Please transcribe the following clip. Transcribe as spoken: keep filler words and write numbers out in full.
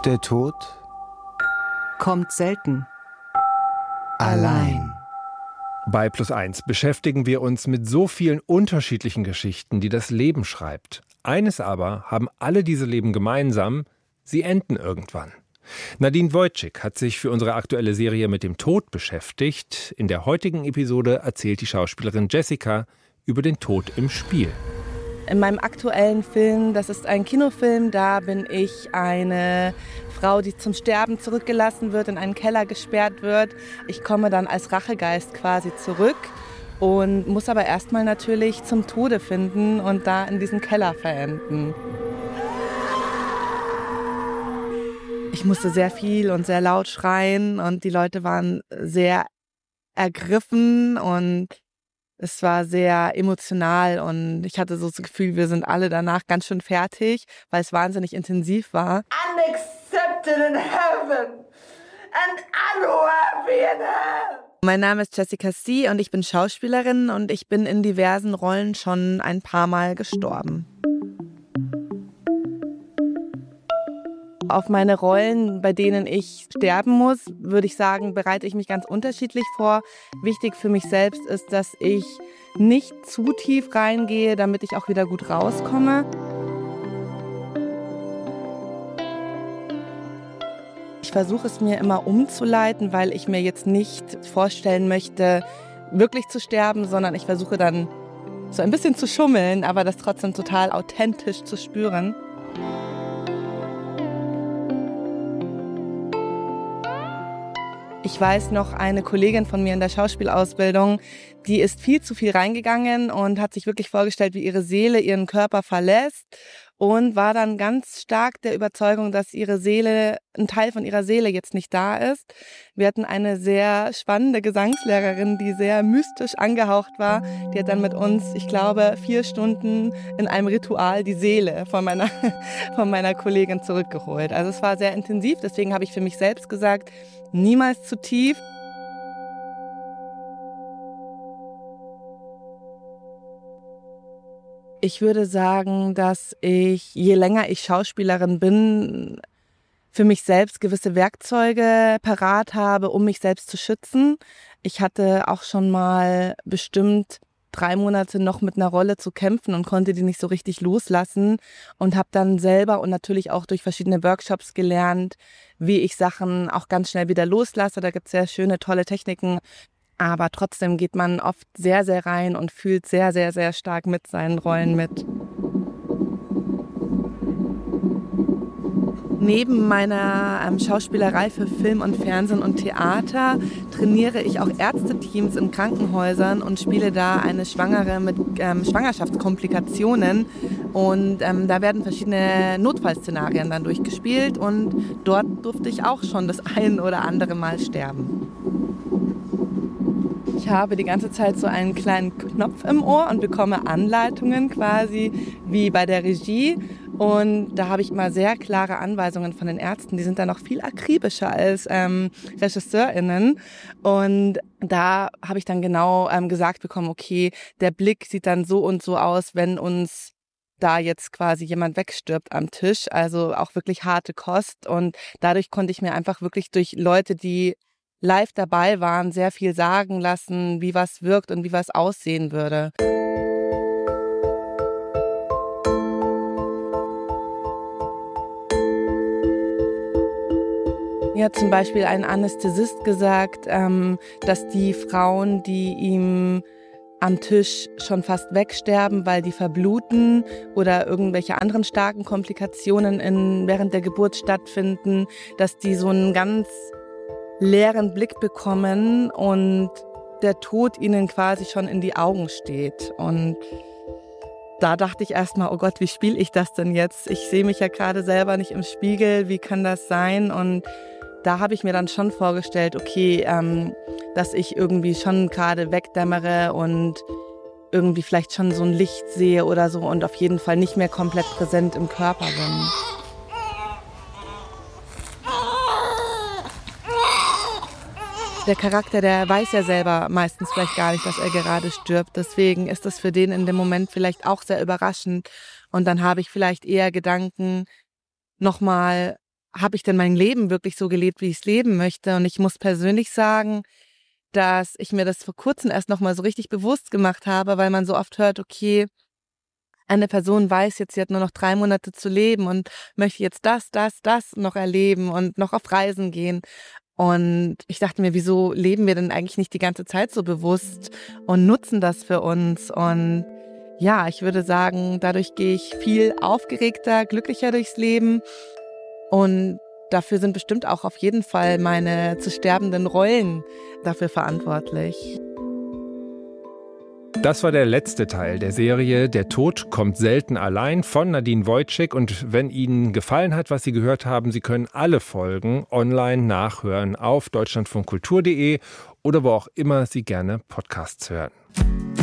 Der Tod kommt selten allein. Bei Plus eins beschäftigen wir uns mit so vielen unterschiedlichen Geschichten, die das Leben schreibt. Eines aber haben alle diese Leben gemeinsam: sie enden irgendwann. Nadine Wojcik hat sich für unsere aktuelle Serie mit dem Tod beschäftigt. In der heutigen Episode erzählt die Schauspielerin Jessica über den Tod im Spiel. In meinem aktuellen Film, das ist ein Kinofilm, da bin ich eine Frau, die zum Sterben zurückgelassen wird, in einen Keller gesperrt wird. Ich komme dann als Rachegeist quasi zurück und muss aber erstmal natürlich zum Tode finden und da in diesem Keller verenden. Ich musste sehr viel und sehr laut schreien und die Leute waren sehr ergriffen und es war sehr emotional und ich hatte so das Gefühl, wir sind alle danach ganz schön fertig, weil es wahnsinnig intensiv war. Unaccepted in heaven and unworthy in hell. Mein Name ist Jessica C. und ich bin Schauspielerin und ich bin in diversen Rollen schon ein paar Mal gestorben. Auf meine Rollen, bei denen ich sterben muss, würde ich sagen, bereite ich mich ganz unterschiedlich vor. Wichtig für mich selbst ist, dass ich nicht zu tief reingehe, damit ich auch wieder gut rauskomme. Ich versuche es mir immer umzuleiten, weil ich mir jetzt nicht vorstellen möchte, wirklich zu sterben, sondern ich versuche dann so ein bisschen zu schummeln, aber das trotzdem total authentisch zu spüren. Ich weiß noch, eine Kollegin von mir in der Schauspielausbildung, die ist viel zu viel reingegangen und hat sich wirklich vorgestellt, wie ihre Seele ihren Körper verlässt und war dann ganz stark der Überzeugung, dass ihre Seele, ein Teil von ihrer Seele jetzt nicht da ist. Wir hatten eine sehr spannende Gesangslehrerin, die sehr mystisch angehaucht war. Die hat dann mit uns, ich glaube, vier Stunden in einem Ritual die Seele von meiner, von meiner Kollegin zurückgeholt. Also es war sehr intensiv, deswegen habe ich für mich selbst gesagt, niemals zu tief. Ich würde sagen, dass ich, je länger ich Schauspielerin bin, für mich selbst gewisse Werkzeuge parat habe, um mich selbst zu schützen. Ich hatte auch schon mal bestimmt drei Monate noch mit einer Rolle zu kämpfen und konnte die nicht so richtig loslassen und habe dann selber und natürlich auch durch verschiedene Workshops gelernt, wie ich Sachen auch ganz schnell wieder loslasse. Da gibt es sehr schöne, tolle Techniken. Aber trotzdem geht man oft sehr, sehr rein und fühlt sehr, sehr, sehr stark mit seinen Rollen mit. Neben meiner ähm, Schauspielerei für Film und Fernsehen und Theater trainiere ich auch Ärzteteams in Krankenhäusern und spiele da eine Schwangere mit ähm, Schwangerschaftskomplikationen. Und ähm, da werden verschiedene Notfallszenarien dann durchgespielt und dort durfte ich auch schon das ein oder andere Mal sterben. Ich habe die ganze Zeit so einen kleinen Knopf im Ohr und bekomme Anleitungen quasi wie bei der Regie. Und da habe ich immer sehr klare Anweisungen von den Ärzten. Die sind dann noch viel akribischer als ähm, RegisseurInnen. Und da habe ich dann genau ähm, gesagt bekommen, okay, der Blick sieht dann so und so aus, wenn uns da jetzt quasi jemand wegstirbt am Tisch. Also auch wirklich harte Kost. Und dadurch konnte ich mir einfach wirklich durch Leute, die live dabei waren, sehr viel sagen lassen, wie was wirkt und wie was aussehen würde. Mir hat zum Beispiel ein Anästhesist gesagt, ähm, dass die Frauen, die ihm am Tisch schon fast wegsterben, weil die verbluten oder irgendwelche anderen starken Komplikationen in, während der Geburt stattfinden, dass die so einen ganz leeren Blick bekommen und der Tod ihnen quasi schon in die Augen steht. Und da dachte ich erstmal, oh Gott, wie spiele ich das denn jetzt? Ich sehe mich ja gerade selber nicht im Spiegel, wie kann das sein? Und da habe ich mir dann schon vorgestellt, okay, ähm, dass ich irgendwie schon gerade wegdämmere und irgendwie vielleicht schon so ein Licht sehe oder so und auf jeden Fall nicht mehr komplett präsent im Körper bin. Der Charakter, der weiß ja selber meistens vielleicht gar nicht, dass er gerade stirbt. Deswegen ist das für den in dem Moment vielleicht auch sehr überraschend. Und dann habe ich vielleicht eher Gedanken, nochmal habe ich denn mein Leben wirklich so gelebt, wie ich es leben möchte? Und ich muss persönlich sagen, dass ich mir das vor kurzem erst nochmal so richtig bewusst gemacht habe, weil man so oft hört, okay, eine Person weiß jetzt, sie hat nur noch drei Monate zu leben und möchte jetzt das, das, das noch erleben und noch auf Reisen gehen. Und ich dachte mir, wieso leben wir denn eigentlich nicht die ganze Zeit so bewusst und nutzen das für uns? Und ja, ich würde sagen, dadurch gehe ich viel aufgeregter, glücklicher durchs Leben. Und dafür sind bestimmt auch auf jeden Fall meine zu sterbenden Rollen dafür verantwortlich. Das war der letzte Teil der Serie Der Tod kommt selten allein von Nadine Wojcik. Und wenn Ihnen gefallen hat, was Sie gehört haben, Sie können alle Folgen online nachhören auf deutschlandfunkkultur punkt de oder wo auch immer Sie gerne Podcasts hören.